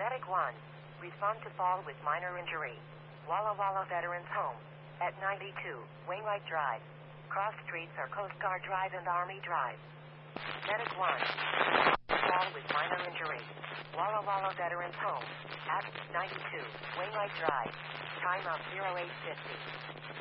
Medic 1. Respond to fall with minor injury. Walla Walla Veterans Home. At 92, Wainwright Drive. Cross streets are Coast Guard Drive and Army Drive. Medic 1. Fall with minor injury. Walla Walla Veterans Home. At 92, Wainwright Drive. Time of 0850.